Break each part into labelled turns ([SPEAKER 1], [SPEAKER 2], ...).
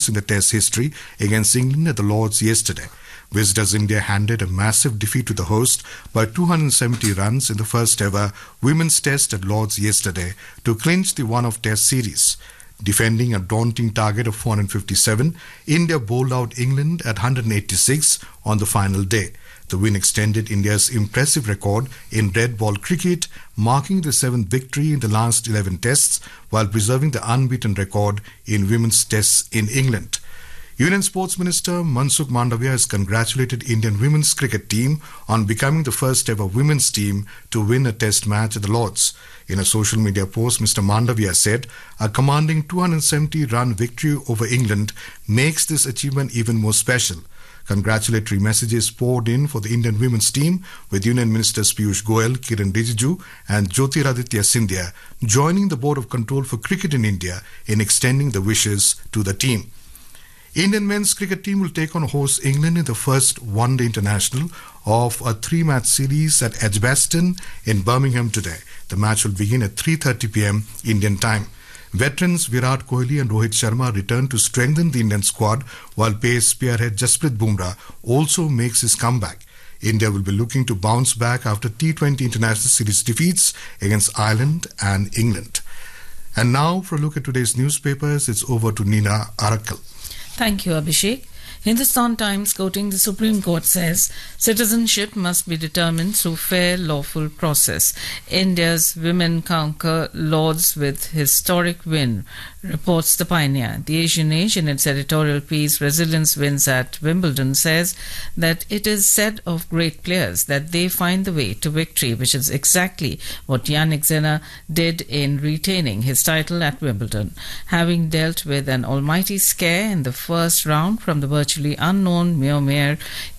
[SPEAKER 1] in the Test history against England at the Lords yesterday. Visitors India handed a massive defeat to the host by 270 runs in the first ever Women's Test at Lords yesterday to clinch the one-off Test series. Defending a daunting target of 457, India bowled out England at 186 on the final day. The win extended India's impressive record in red ball cricket, marking the 7th victory in the last 11 tests while preserving the unbeaten record in women's tests in England. Union Sports Minister Mansukh Mandavia has congratulated Indian women's cricket team on becoming the first ever women's team to win a test match at the Lords. In a social media post, Mr. Mandavia said a commanding 270-run victory over England makes this achievement even more special. Congratulatory messages poured in for the Indian women's team, with Union Ministers Piyush Goyal, Kiran Rijiju and Jyotiraditya Scindia joining the Board of Control for Cricket in India in extending the wishes to the team. Indian men's cricket team will take on host England in the first one-day international of a 3-match series at Edgbaston in Birmingham today. The match will begin at 3:30 p.m. Indian time. Veterans Virat Kohli and Rohit Sharma return to strengthen the Indian squad, while pace spearhead Jasprit Bumrah also makes his comeback. India will be looking to bounce back after T20 International Series defeats against Ireland and England. And now, for a look at today's newspapers, it's over to Nina Arakal.
[SPEAKER 2] Thank you, Abhishek. Hindustan Times, quoting the Supreme Court, says citizenship must be determined through fair, lawful process. India's women conquer Lords with historic win, reports the Pioneer. The Asian Age, in its editorial piece, Resilience Wins at Wimbledon, says that it is said of great players that they find the way to victory, which is exactly what Yannick Sinner did in retaining his title at Wimbledon. Having dealt with an almighty scare in the first round from the virtually unknown Miomir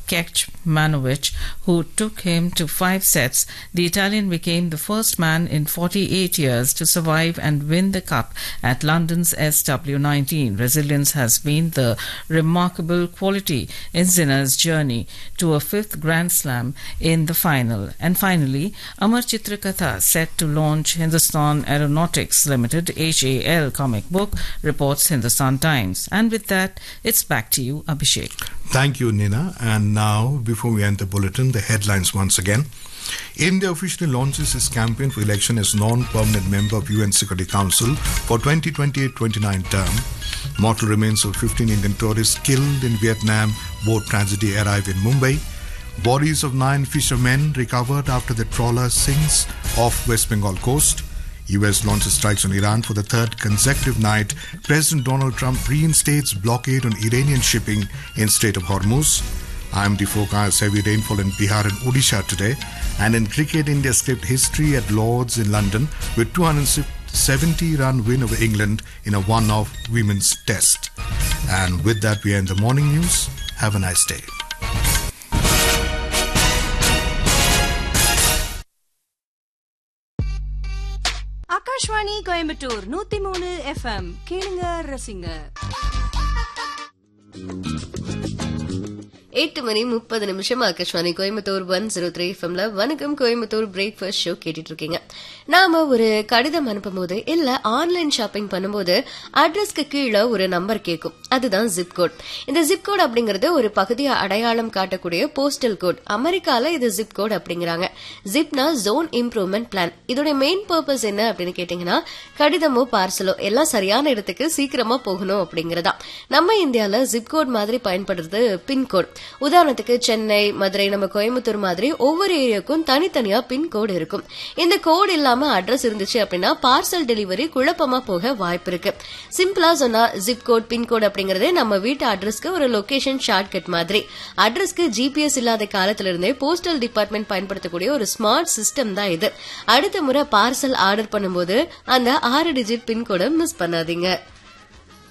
[SPEAKER 2] Kecmanovic, who took him to 5 sets, the Italian became the first man in 48 years to survive and win the cup at London's SW19. Resilience has been the remarkable quality in Sinner's journey to a 5th Grand Slam in the final. And finally, Amar Chitra Katha, set to launch Hindustan Aeronautics Limited HAL comic book, reports Hindustan Times. And with that, it's back to you, Abhishek.
[SPEAKER 1] Thank you, Nina. And now, before we end the bulletin, the headlines once again. India officially launches its campaign for election as non-permanent member of UN Security Council for 2028-29 term. Mortal remains of 15 Indian tourists killed in Vietnam boat tragedy arrive in Mumbai. Bodies of 9 fishermen recovered after the trawler sinks off West Bengal coast. US launches strikes on Iran for the 3rd consecutive night. President Donald Trump reinstates blockade on Iranian shipping in Strait of Hormuz. IMD forecasts heavy rainfall in Bihar and Odisha today. And in cricket, India script history at Lords in London with 270-run win over England in a one-off women's test. And with that, we end the morning news. Have a nice day.
[SPEAKER 3] Akashvani Coimbatore 103 FM கேளுங்க ரசிங்க.
[SPEAKER 4] 8:30 ஆகாஷ்வாணி கோயம்புத்தூர் 103 FMல வணக்கம் Coimbatore breakfast show கேட்டுட்டு இருக்கீங்க. நாம ஒரு கடிதம் அனுப்பும் போது இல்ல ஆன்லைன் ஷாப்பிங் பண்ணும்போது அட்ரஸ்க்கு கீழே ஒரு நம்பர் கேட்கும். அதுதான் ஜிப் கோட். இந்த ஜிப் கோட் அப்படிங்கறது ஒரு பகுதியை அடையாளம் காட்டக்கூடிய போஸ்டல் கோட். அமெரிக்கால இது ஜிப் கோட் அப்படிங்கிறாங்க. ஜிப்னா ஜோன் இம்ப்ரூவ்மெண்ட் பிளான். இதோட மெயின் பர்பஸ் என்ன அப்படின்னு கேட்டீங்கன்னா, கடிதமோ பார்சலோ எல்லாம் சரியான இடத்துக்கு சீக்கிரமா போகணும் அப்படிங்கறதா. நம்ம இந்தியால ஜிப் கோட் மாதிரி பயன்படுறது பின்கோட். உதாரணத்துக்கு சென்னை, மதுரை, நம்ம கோயம்புத்தூர் மாதிரி ஒவ்வொரு ஏரியாவுக்கும் தனித்தனியா பின்கோடு இருக்கும். இந்த கோடு இல்லாம அட்ரஸ் இருந்துச்சு அப்படின்னா பார்சல் டெலிவரி குழப்பமா போக வாய்ப்பு இருக்கு. சிம்பிளா சொன்னா ஜிப் கோட், பின்கோட் அப்படிங்கறது நம்ம வீட்டு அட்ரஸ்க்கு ஒரு லொகேஷன் ஷார்ட்கட் மாதிரி. அட்ரஸ்க்கு GPS இல்லாத காலத்துல இருந்தே போஸ்டல் டிபார்ட்மெண்ட் பயன்படுத்தக்கூடிய ஒரு ஸ்மார்ட் சிஸ்டம் தான் இது. அடுத்த முறை பார்சல் ஆர்டர் பண்ணும்போது அந்த 6 டிஜிட் பின்கோட மிஸ் பண்ணாதீங்க.